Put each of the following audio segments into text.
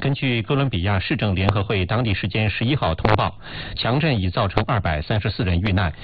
根据哥伦比亚市政联合会当地时间11号通报，强震已造成234人遇难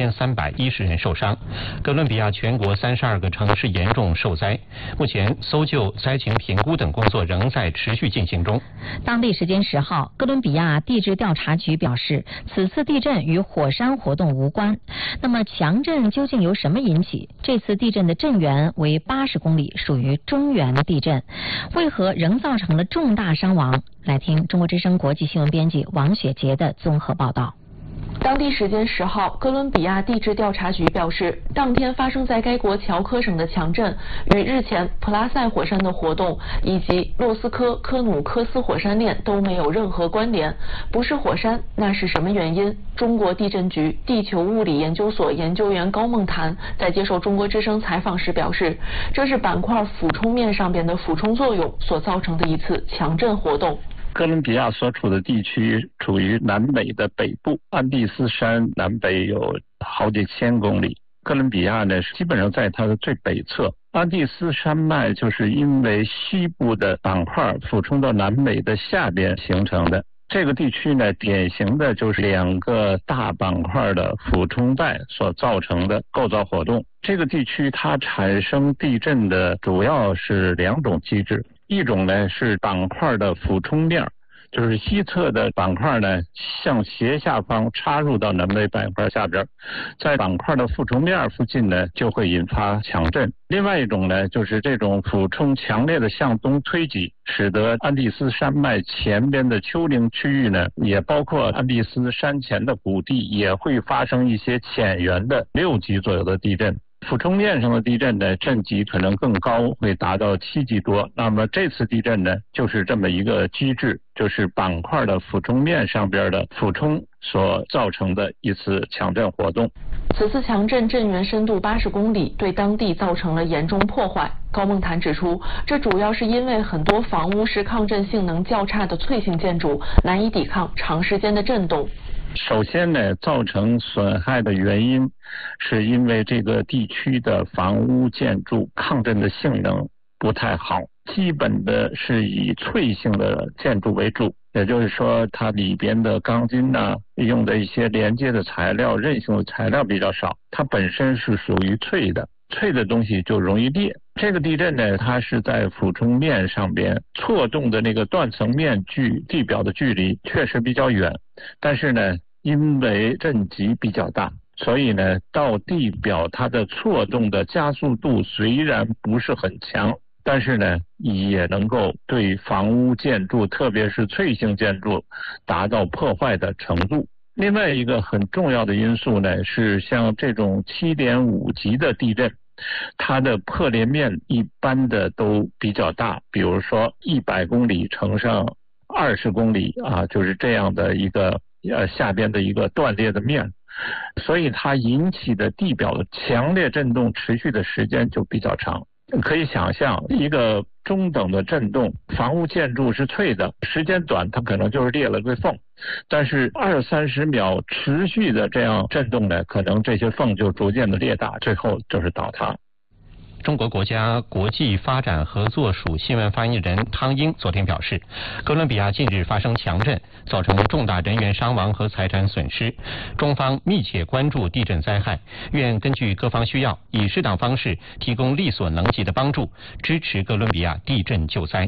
，1310人受伤。哥伦比亚全国32个城市严重受灾，目前搜救、灾情评估等工作仍在持续进行中。 当地时间10号，哥伦比亚地质调查局表示，此次地震与火山活动无关。那么强震究竟由什么引起？这次地震的震源为80公里，属于中原地震，为何仍造成了重大伤亡？来听中国之声国际新闻编辑王雪杰的综合报道。 当地时间10号，哥伦比亚地质调查局表示，当天发生在该国乔科省的强震与日前普拉塞火山的活动以及洛斯科科努科斯火山链都没有任何关联。不是火山，那是什么原因？中国地震局地球物理研究所研究员高梦谈在接受中国之声采访时表示，这是板块俯冲面上边的俯冲作用所造成的一次强震活动。 哥伦比亚所处的地区处于南美的北部，安第斯山南北有好几千公里。哥伦比亚呢，基本上在它的最北侧。安第斯山脉就是因为西部的板块俯冲到南美的下边形成的。这个地区呢，典型的就是2个大板块的俯冲带所造成的构造活动。这个地区它产生地震的主要是2种机制。一种呢是板块的俯冲面，就是西侧的板块呢向斜下方插入到南美板块下边，在板块的俯冲面附近呢就会引发强震。另外一种呢就是这种俯冲强烈的向东推挤，使得安第斯山脉前边的丘陵区域呢，也包括安第斯山前的谷地，也会发生一些浅源的6级左右的地震。俯冲面上的地震呢，震级可能更高，会达到7级多。那么这次地震呢，就是这么一个机制，就是板块的俯冲面上边的俯冲所造成的一次强震活动。 此次强震震源深度80公里，对当地造成了严重破坏。高梦谈指出，这主要是因为很多房屋是抗震性能较差的脆性建筑，难以抵抗长时间的震动。 首先呢，造成损害的原因是因为这个地区的房屋建筑抗震的性能不太好，基本的是以脆性的建筑为主，也就是说它里边的钢筋用的一些连接的材料、韧性的材料比较少，它本身是属于脆的，脆的东西就容易裂。这个地震呢，它是在俯冲面上边错动的那个断层面距地表的距离确实比较远，但是呢，因为震级比较大，所以呢，到地表它的错动的加速度虽然不是很强，但是呢，也能够对房屋建筑，特别是脆性建筑达到破坏的程度。另外一个很重要的因素呢，是像这种7.5级的地震，它的破裂面一般的都比较大，比如说100公里乘上20公里就是这样的一个下边的一个断裂的面，所以它引起的地表的强烈震动持续的时间就比较长。可以想象，一个中等的震动，房屋建筑是脆的，时间短它可能就是裂了个缝，但是20-30秒持续的这样震动呢，可能这些缝就逐渐的裂大，最后就是倒塌。 中国国家国际发展合作署新闻发言人汤英昨天表示，哥伦比亚近日发生强震，造成重大人员伤亡和财产损失。中方密切关注地震灾害，愿根据各方需要，以适当方式提供力所能及的帮助，支持哥伦比亚地震救灾。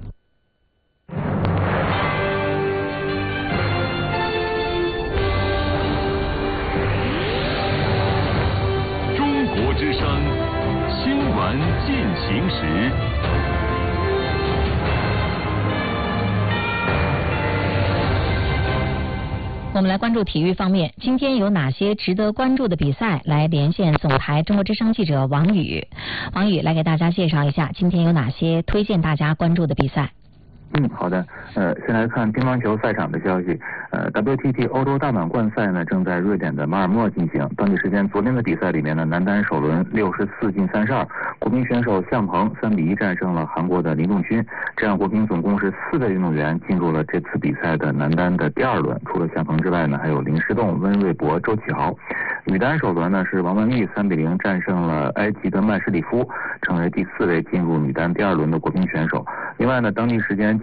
中国之声新闻进行时。 我们来关注体育方面，今天有哪些值得关注的比赛？来连线总台中国之声记者王宇。王宇来给大家介绍一下今天有哪些推荐大家关注的比赛。 好的，先来看乒乓球赛场的消息。WTT 欧洲大满贯赛呢正在瑞典的马尔默进行。当地时间昨天的比赛里面呢，男单首轮64-32，国乒选手向鹏3-1战胜了韩国的林仲勋，这样国乒总共是4位运动员进入了这次比赛的男单的第2轮。除了向鹏之外呢，还有林诗栋、温瑞博、周启豪。女单首轮呢是王曼玉3-0战胜了埃及的曼什里夫，成为第4位进入女单第2轮的国乒选手。另外呢，当地时间